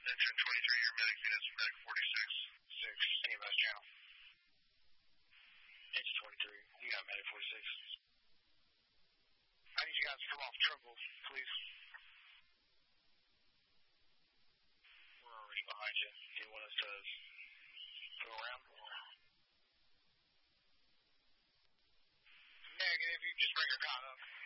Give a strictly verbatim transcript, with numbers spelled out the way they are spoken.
ten twenty-three, your medic units, medic forty-six. six, E M S channel. Engine twenty-three, you got medic forty-six. I need you guys to come off trouble, please. We're already behind you. Do you want us to go around? Negative, you just bring your gun up.